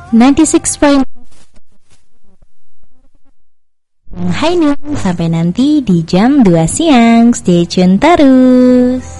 96. Hai Nun, sampai nanti di jam 2 siang. Stay tune terus.